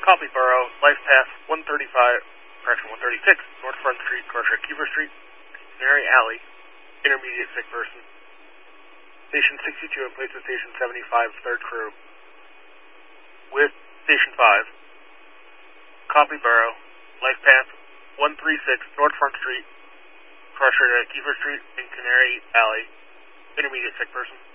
Coffee Borough, Life Path 136, North Front Street, Crusher at Kiefer Street, Canary Alley, intermediate sick person. Station 62 in place of Station 75, third crew. With Station 5, Coffee Borough, Life Path 136, North Front Street, Crusher at Kiefer Street, and Canary Alley, intermediate sick person.